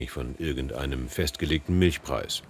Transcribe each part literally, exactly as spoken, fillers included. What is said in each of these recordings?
von irgendeinem festgelegten Milchpreis.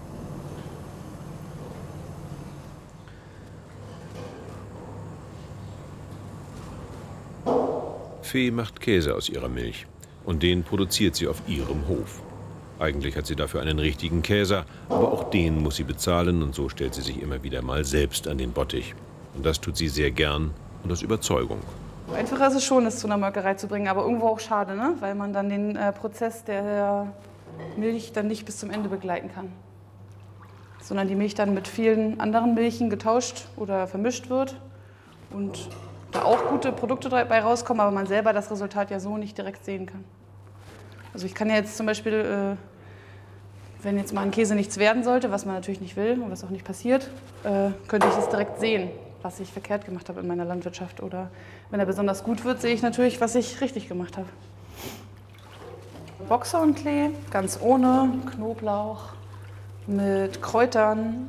Fee macht Käse aus ihrer Milch und den produziert sie auf ihrem Hof. Eigentlich hat sie dafür einen richtigen Käser, aber auch den muss sie bezahlen und so stellt sie sich immer wieder mal selbst an den Bottich. Und das tut sie sehr gern und aus Überzeugung. Einfacher ist es schon, es zu einer Molkerei zu bringen, aber irgendwo auch schade, ne? Weil man dann den äh, Prozess der Milch dann nicht bis zum Ende begleiten kann. Sondern die Milch dann mit vielen anderen Milchen getauscht oder vermischt wird und da auch gute Produkte dabei rauskommen, aber man selber das Resultat ja so nicht direkt sehen kann. Also ich kann ja jetzt zum Beispiel, äh, wenn jetzt mal ein Käse nichts werden sollte, was man natürlich nicht will und was auch nicht passiert, äh, könnte ich es direkt sehen, was ich verkehrt gemacht habe in meiner Landwirtschaft. Oder wenn er besonders gut wird, sehe ich natürlich, was ich richtig gemacht habe. Boxhornklee, ganz ohne, Knoblauch, mit Kräutern,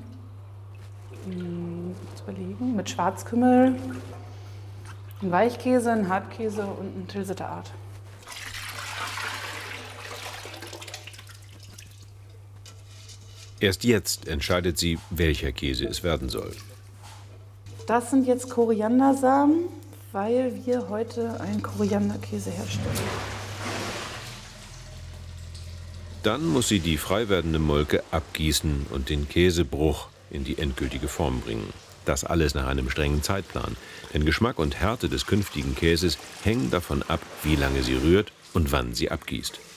mh, zu überlegen, mit Schwarzkümmel, ein Weichkäse, ein Hartkäse und ein Tilsiter Art. Erst jetzt entscheidet sie, welcher Käse es werden soll. Das sind jetzt Koriandersamen, weil wir heute einen Korianderkäse herstellen. Dann muss sie die frei werdende Molke abgießen und den Käsebruch in die endgültige Form bringen. Das alles nach einem strengen Zeitplan. Denn Geschmack und Härte des künftigen Käses hängen davon ab, wie lange sie rührt und wann sie abgießt.